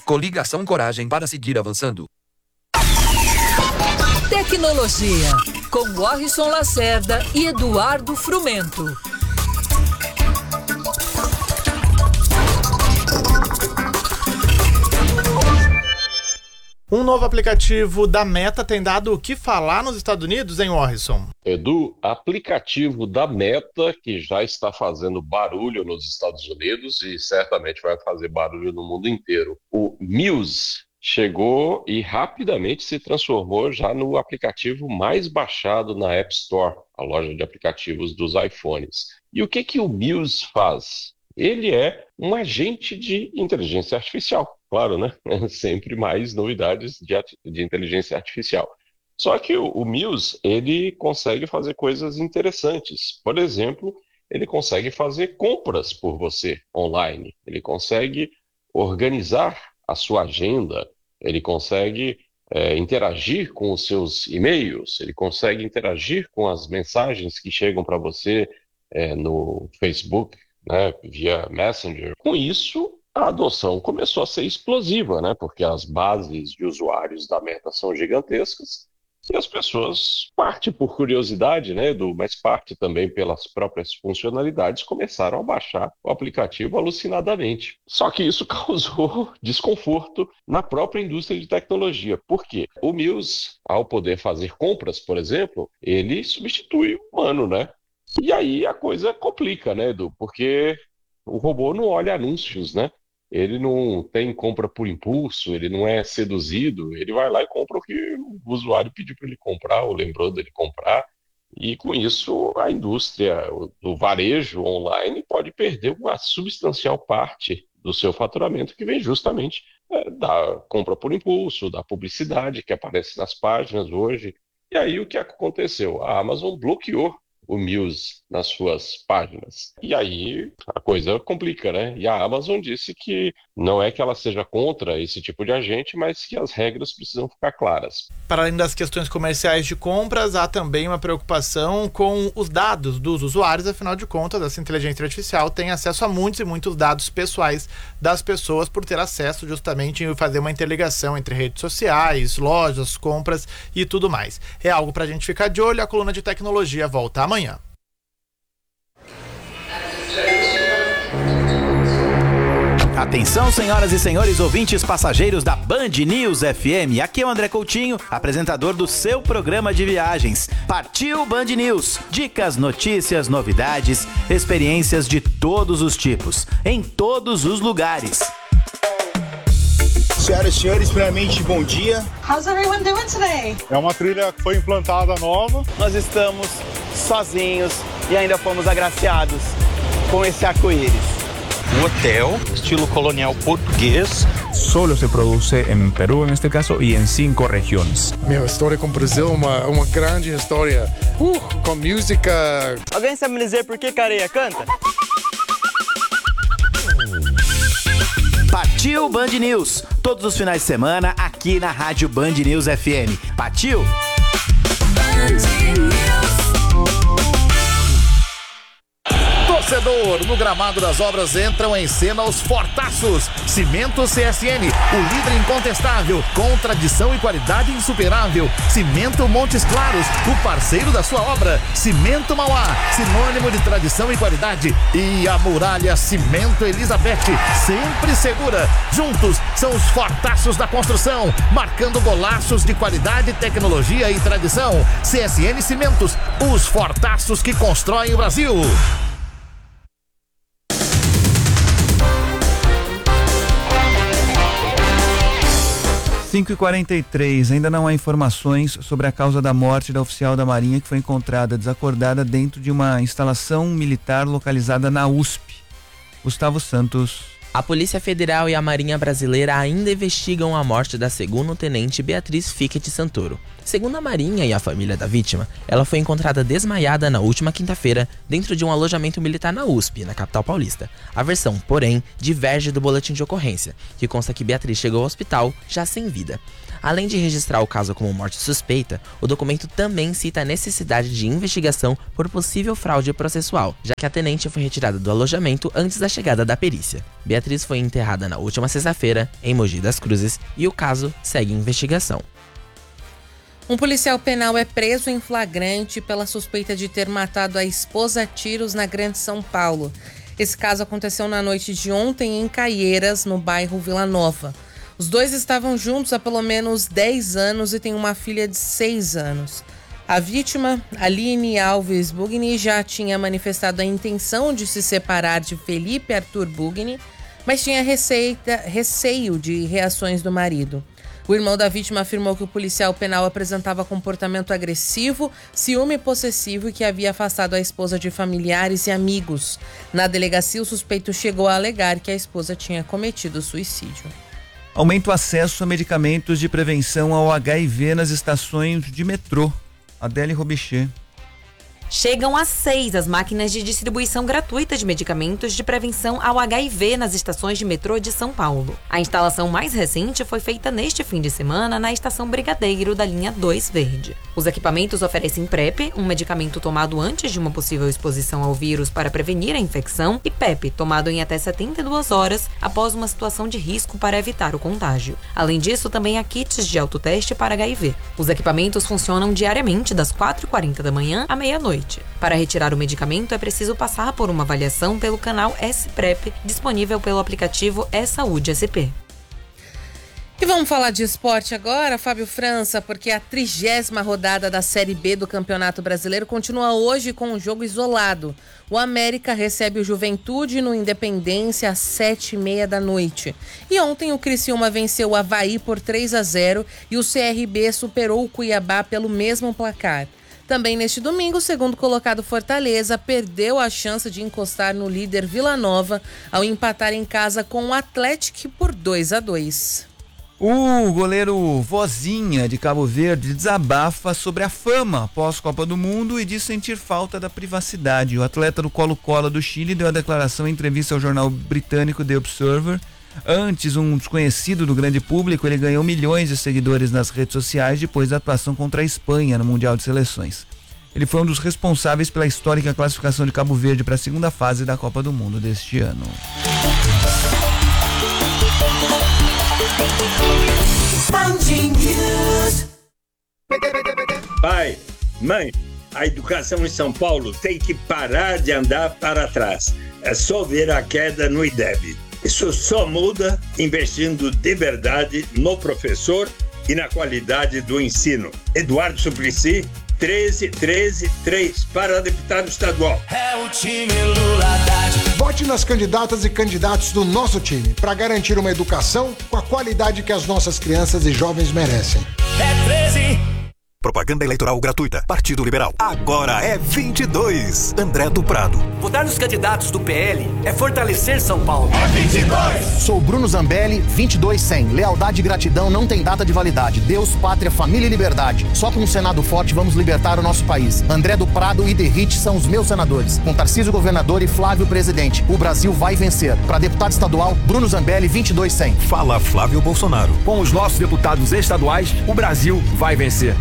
Coligação Coragem para seguir avançando. Tecnologia, com Warrison Lacerda e Eduardo Frumento. Um novo aplicativo da Meta tem dado o que falar nos Estados Unidos, hein, Warrison? Edu, aplicativo da Meta, que já está fazendo barulho nos Estados Unidos e certamente vai fazer barulho no mundo inteiro. O Muse chegou e rapidamente se transformou já no aplicativo mais baixado na App Store, a loja de aplicativos dos iPhones. E o que o Muse faz? Ele é um agente de inteligência artificial. Claro, né? Sempre mais novidades de inteligência artificial. Só que o Muse, ele consegue fazer coisas interessantes. Por exemplo, ele consegue fazer compras por você online. Ele consegue organizar a sua agenda. Ele consegue interagir com os seus e-mails. Ele consegue interagir com as mensagens que chegam para você no Facebook, né, via Messenger. Com isso, a adoção começou a ser explosiva, né, porque as bases de usuários da Meta são gigantescas e as pessoas, parte por curiosidade, né, Edu, mas parte também pelas próprias funcionalidades, começaram a baixar o aplicativo alucinadamente. Só que isso causou desconforto na própria indústria de tecnologia. Por quê? O Muse, ao poder fazer compras, por exemplo, ele substitui o humano, né? E aí a coisa complica, né, Edu? Porque o robô não olha anúncios, né? Ele não tem compra por impulso, ele não é seduzido, ele vai lá e compra o que o usuário pediu para ele comprar ou lembrou dele comprar. E com isso a indústria do varejo online pode perder uma substancial parte do seu faturamento que vem justamente da compra por impulso, da publicidade que aparece nas páginas hoje. E aí o que aconteceu? A Amazon bloqueou o Muse nas suas páginas. E aí a coisa complica, né? E a Amazon disse que não é que ela seja contra esse tipo de agente, mas que as regras precisam ficar claras. Para além das questões comerciais de compras, há também uma preocupação com os dados dos usuários. Afinal de contas, essa inteligência artificial tem acesso a muitos e muitos dados pessoais das pessoas por ter acesso justamente em fazer uma interligação entre redes sociais, lojas, compras e tudo mais. É algo para a gente ficar de olho. A coluna de tecnologia volta amanhã. Atenção, senhoras e senhores ouvintes passageiros da Band News FM. Aqui é o André Coutinho, apresentador do seu programa de viagens. Partiu Band News. Dicas, notícias, novidades, experiências de todos os tipos, em todos os lugares. Senhoras e senhores, primeiramente, bom dia. How's everyone doing today? É uma trilha que foi implantada nova. Nós estamos sozinhos e ainda fomos agraciados com esse arco-íris. Um hotel, estilo colonial português. Solo se produce en Perú, en este caso, y en 5 regiones. Meu, história com o Brasil, uma grande história. Com música. Alguém sabe me dizer por que Careia canta? Partiu Band News, todos os finais de semana aqui na Rádio Band News FM. Partiu! Torcedor, no gramado das obras entram em cena os fortaços. Cimento CSN, o líder incontestável, com tradição e qualidade insuperável. Cimento Montes Claros, o parceiro da sua obra. Cimento Mauá, sinônimo de tradição e qualidade. E a Muralha Cimento Elizabeth, sempre segura. Juntos são os fortaços da construção, marcando golaços de qualidade, tecnologia e tradição. CSN Cimentos, os fortaços que constroem o Brasil. 5h43, ainda não há informações sobre a causa da morte da oficial da Marinha que foi encontrada desacordada dentro de uma instalação militar localizada na USP. Gustavo Santos. A Polícia Federal e a Marinha Brasileira ainda investigam a morte da segundo-tenente Beatriz Fiquet Santoro. Segundo a Marinha e a família da vítima, ela foi encontrada desmaiada na última quinta-feira dentro de um alojamento militar na USP, na capital paulista. A versão, porém, diverge do boletim de ocorrência, que consta que Beatriz chegou ao hospital já sem vida. Além de registrar o caso como morte suspeita, o documento também cita a necessidade de investigação por possível fraude processual, já que a tenente foi retirada do alojamento antes da chegada da perícia. Beatriz foi enterrada na última sexta-feira, em Mogi das Cruzes, e o caso segue em investigação. Um policial penal é preso em flagrante pela suspeita de ter matado a esposa a tiros na Grande São Paulo. Esse caso aconteceu na noite de ontem em Caieiras, no bairro Vila Nova. Os dois estavam juntos há pelo menos 10 anos e têm uma filha de 6 anos. A vítima, Aline Alves Bugni, já tinha manifestado a intenção de se separar de Felipe Arthur Bugni, mas tinha receio de reações do marido. O irmão da vítima afirmou que o policial penal apresentava comportamento agressivo, ciúme possessivo e que havia afastado a esposa de familiares e amigos. Na delegacia, o suspeito chegou a alegar que a esposa tinha cometido suicídio. Aumenta o acesso a medicamentos de prevenção ao HIV nas estações de metrô. Adele Robichê. Chegam às 6 as máquinas de distribuição gratuita de medicamentos de prevenção ao HIV nas estações de metrô de São Paulo. A instalação mais recente foi feita neste fim de semana na estação Brigadeiro da linha 2 Verde. Os equipamentos oferecem PrEP, um medicamento tomado antes de uma possível exposição ao vírus para prevenir a infecção, e PEP, tomado em até 72 horas após uma situação de risco para evitar o contágio. Além disso, também há kits de autoteste para HIV. Os equipamentos funcionam diariamente das 4h40 da manhã à meia-noite. Para retirar o medicamento, é preciso passar por uma avaliação pelo canal S-PrEP, disponível pelo aplicativo E-Saúde SP. E vamos falar de esporte agora, Fábio França, porque a 30ª rodada da Série B do Campeonato Brasileiro continua hoje com um jogo isolado. O América recebe o Juventude no Independência às 7h30 da noite. E ontem o Criciúma venceu o Avaí por 3-0 e o CRB superou o Cuiabá pelo mesmo placar. Também neste domingo, o segundo colocado Fortaleza perdeu a chance de encostar no líder Vila Nova ao empatar em casa com o Atlético por 2-2. O goleiro Vozinha de Cabo Verde desabafa sobre a fama após Copa do Mundo e diz sentir falta da privacidade. O atleta do Colo-Colo do Chile deu a declaração em entrevista ao jornal britânico The Observer. Antes, um desconhecido do grande público, ele ganhou milhões de seguidores nas redes sociais depois da atuação contra a Espanha no Mundial de Seleções. Ele foi um dos responsáveis pela histórica classificação de Cabo Verde para a segunda fase da Copa do Mundo deste ano. Pai, mãe, a educação em São Paulo tem que parar de andar para trás. É só ver a queda no IDEB. Isso só muda investindo de verdade no professor e na qualidade do ensino. Eduardo Suplicy, 13133 para deputado estadual. É o time Lula Haddad. Vote nas candidatas e candidatos do nosso time para garantir uma educação com a qualidade que as nossas crianças e jovens merecem. É 13. Propaganda eleitoral gratuita. Partido Liberal. Agora é 22. André do Prado. Votar nos candidatos do PL é fortalecer São Paulo. É 22. Sou Bruno Zambelli, 22-100. Lealdade e gratidão não tem data de validade. Deus, pátria, família e liberdade. Só com um Senado forte vamos libertar o nosso país. André do Prado e Derrite são os meus senadores. Com Tarcísio governador e Flávio presidente. O Brasil vai vencer. Para deputado estadual, Bruno Zambelli, 22-100. Fala Flávio Bolsonaro. Com os nossos deputados estaduais, o Brasil vai vencer.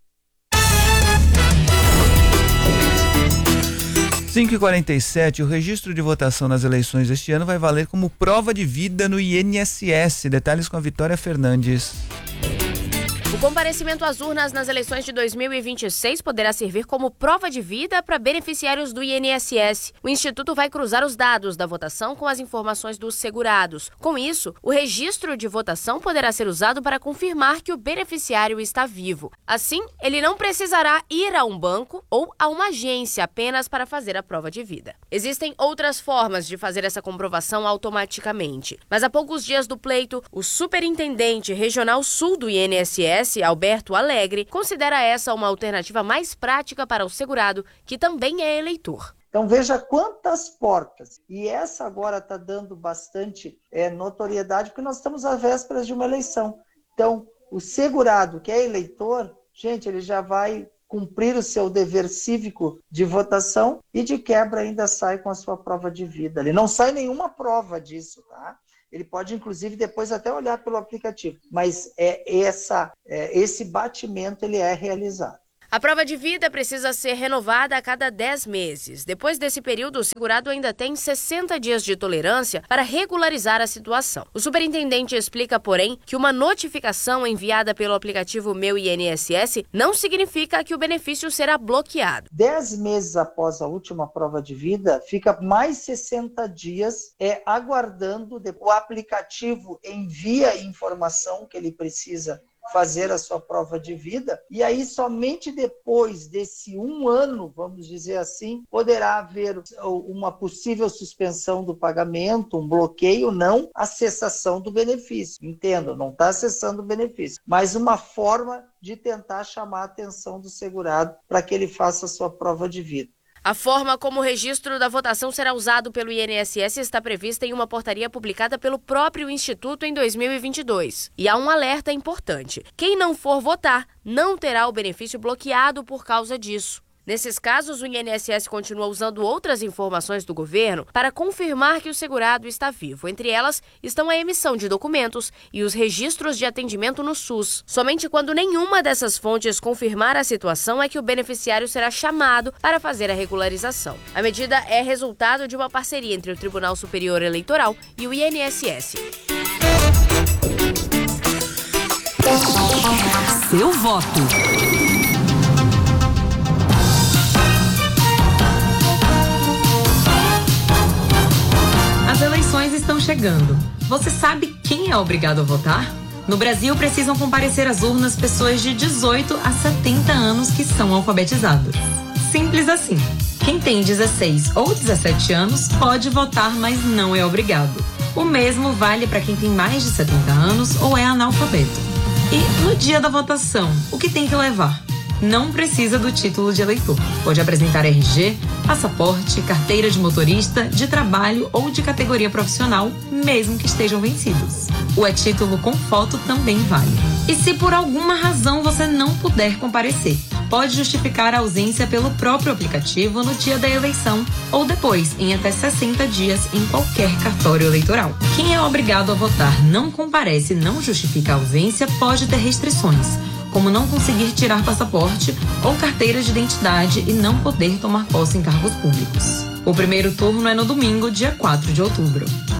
5h47, o registro de votação nas eleições deste ano vai valer como prova de vida no INSS. Detalhes com a Vitória Fernandes. O comparecimento às urnas nas eleições de 2026 poderá servir como prova de vida para beneficiários do INSS. O Instituto vai cruzar os dados da votação com as informações dos segurados. Com isso, o registro de votação poderá ser usado para confirmar que o beneficiário está vivo. Assim, ele não precisará ir a um banco ou a uma agência apenas para fazer a prova de vida. Existem outras formas de fazer essa comprovação automaticamente. Mas há poucos dias do pleito, o Superintendente Regional Sul do INSS, Alberto Alegre, considera essa uma alternativa mais prática para o segurado, que também é eleitor. Então veja quantas portas. E essa agora está dando bastante notoriedade, porque nós estamos às vésperas de uma eleição. Então o segurado que é eleitor gente, ele já vai cumprir o seu dever cívico de votação e de quebra ainda sai com a sua prova de vida. Ele não sai nenhuma prova disso, tá? Ele pode, inclusive, depois até olhar pelo aplicativo, mas esse batimento ele é realizado. A prova de vida precisa ser renovada a cada 10 meses. Depois desse período, o segurado ainda tem 60 dias de tolerância para regularizar a situação. O superintendente explica, porém, que uma notificação enviada pelo aplicativo Meu INSS não significa que o benefício será bloqueado. 10 meses após a última prova de vida, fica mais 60 dias aguardando. O aplicativo envia a informação que ele precisa fazer a sua prova de vida, e aí somente depois desse 1 ano, vamos dizer assim, poderá haver uma possível suspensão do pagamento, um bloqueio, não a cessação do benefício. Entendo, não está cessando o benefício, mas uma forma de tentar chamar a atenção do segurado para que ele faça a sua prova de vida. A forma como o registro da votação será usado pelo INSS está prevista em uma portaria publicada pelo próprio Instituto em 2022. E há um alerta importante: quem não for votar não terá o benefício bloqueado por causa disso. Nesses casos, o INSS continua usando outras informações do governo para confirmar que o segurado está vivo. Entre elas estão a emissão de documentos e os registros de atendimento no SUS. Somente quando nenhuma dessas fontes confirmar a situação é que o beneficiário será chamado para fazer a regularização. A medida é resultado de uma parceria entre o Tribunal Superior Eleitoral e o INSS. Seu voto. As eleições estão chegando. Você sabe quem é obrigado a votar? No Brasil, precisam comparecer às urnas pessoas de 18 a 70 anos que são alfabetizadas. Simples assim. Quem tem 16 ou 17 anos pode votar, mas não é obrigado. O mesmo vale para quem tem mais de 70 anos ou é analfabeto. E no dia da votação, o que tem que levar? Não precisa do título de eleitor. Pode apresentar RG, passaporte, carteira de motorista, de trabalho ou de categoria profissional, mesmo que estejam vencidos. O e-título com foto também vale. E se por alguma razão você não puder comparecer, pode justificar a ausência pelo próprio aplicativo no dia da eleição ou depois, em até 60 dias, em qualquer cartório eleitoral. Quem é obrigado a votar não comparece e não justifica a ausência pode ter restrições, como não conseguir tirar passaporte ou carteira de identidade e não poder tomar posse em cargos públicos. O primeiro turno é no domingo, dia 4 de outubro.